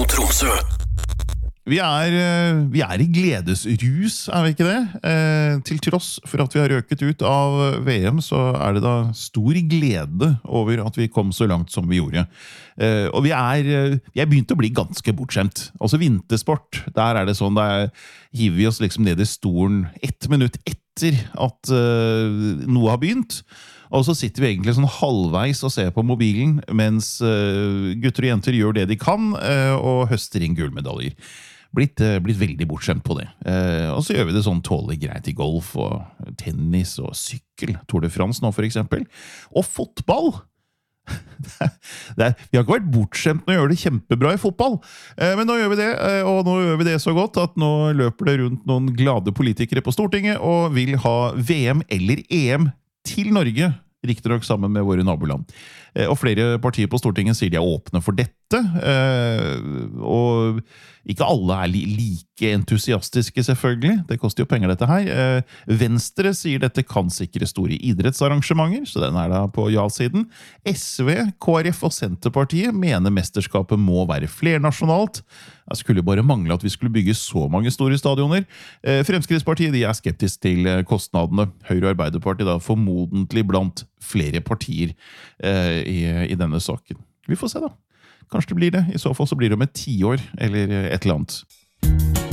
Tromsø. Vi er I gledesrus, vi ikke det? Til tross for at vi har røket ut av VM, så det da stor glede over at vi kom så langt som vi gjorde. Og vi begynt å bli ganske bortskjemt. Også vintersport, der det sånn, der hiver vi oss liksom ned I stolen 1 minutt etter at noe har begynt. Og så sitter vi egentlig sånn halvveis og ser på mobilen, mens gutter og jenter gjør det de kan, og høster inn gullmedaljer. Blitt veldig bortskjemt på det. Og så gjør vi det sånn tålig greit I golf og tennis og sykkel, Tour de France nå for eksempel. Og fotball! Vi har ikke vært bortskjemt med å gjøre det kjempebra I fotball, men nå gjør vi det, og nå gjør vi det så godt at nå løper det rundt noen glade politikere på Stortinget og vil ha VM eller EM til Norge, riktignok sammen med våre naboland. Og flere partier på Stortinget sier de åpne for dette, og ikke alle like entusiastiske selvfølgelig, det koster jo penger dette her. Venstre sier dette kan sikre store idrettsarrangementer, så den da på ja-siden. SV, KrF og Senterpartiet mener mesterskapet må være flernasjonalt. Det skulle bare mangle at vi skulle bygge så mange store stadioner. Fremskrittspartiet de skeptisk til kostnadene. Høyre og Arbeiderpartiet da formodentlig blant flere partier I denne saken. Vi får se da. Kanskje det blir det. I så fall så blir det om et 10 år eller et eller annet.